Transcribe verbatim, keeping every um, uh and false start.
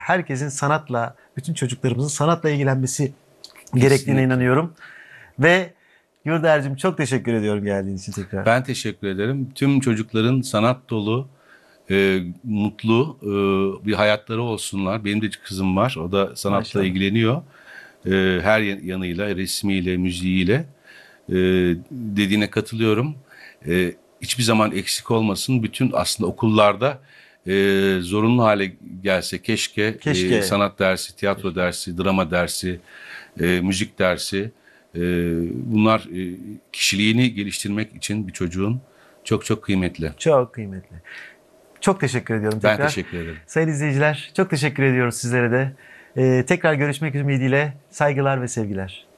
herkesin sanatla, bütün çocuklarımızın sanatla ilgilenmesi gerektiğine Kesinlikle. inanıyorum. Ve Yurdaer'cim çok teşekkür ediyorum geldiğin için tekrar. Ben teşekkür ederim. Tüm çocukların sanat dolu, e, mutlu e, bir hayatları olsunlar. Benim de kızım var. O da sanatla Maşallah. ilgileniyor. E, her yanıyla, resmiyle, müziğiyle. E, dediğine katılıyorum. E, hiçbir zaman eksik olmasın. Bütün aslında okullarda e, zorunlu hale gelse keşke, Keşke. E, sanat dersi, tiyatro dersi, drama dersi, e, müzik dersi. E, bunlar e, kişiliğini geliştirmek için bir çocuğun çok çok kıymetli. Çok kıymetli. Çok teşekkür ediyorum Ben tekrar. teşekkür ederim. Sayın izleyiciler, çok teşekkür ediyoruz sizlere de. Ee, tekrar görüşmek ümidiyle saygılar ve sevgiler.